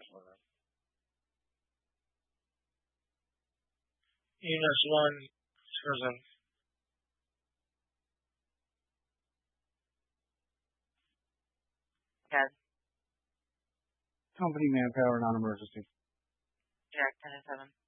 EMS 1, prison. Ted. Company manpower, non-emergency. Jack 10 and 7.